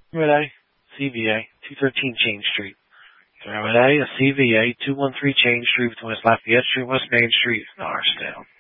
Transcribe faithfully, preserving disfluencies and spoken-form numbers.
With A, C V A, two thirteen Chain Street. With A, a C V A, two one three Chain Street between West Lafayette Street and West Main Street in Arsenal.